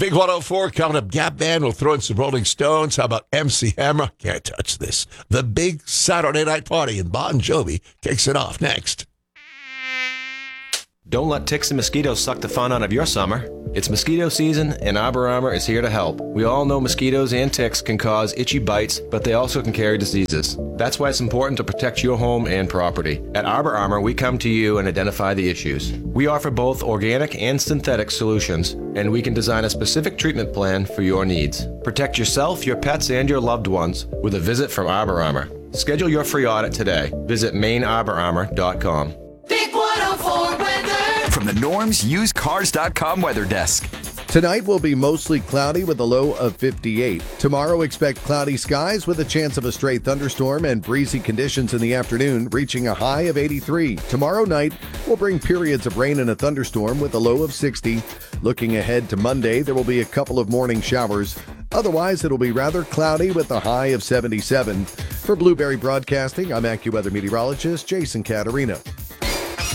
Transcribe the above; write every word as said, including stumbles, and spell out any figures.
Big one oh four coming up. Gap Band will throw in some Rolling Stones. How about M C Hammer? Can't touch this. The big Saturday night party in Bon Jovi kicks it off next. Don't let ticks and mosquitoes suck the fun out of your summer. It's mosquito season, and Arbor Armor is here to help. We all know mosquitoes and ticks can cause itchy bites, but they also can carry diseases. That's why it's important to protect your home and property. At Arbor Armor, we come to you and identify the issues. We offer both organic and synthetic solutions, and we can design a specific treatment plan for your needs. Protect yourself, your pets, and your loved ones with a visit from Arbor Armor. Schedule your free audit today. Visit maine arbor armor dot com. Big one oh four weather. From the Norm's Used Cars dot com weather desk. Tonight will be mostly cloudy with a low of fifty-eight. Tomorrow, expect cloudy skies with a chance of a stray thunderstorm and breezy conditions in the afternoon, reaching a high of eighty-three. Tomorrow night will bring periods of rain and a thunderstorm with a low of sixty. Looking ahead to Monday, there will be a couple of morning showers. Otherwise, it'll be rather cloudy with a high of seventy-seven. For Blueberry Broadcasting, I'm AccuWeather meteorologist Jason Caterina.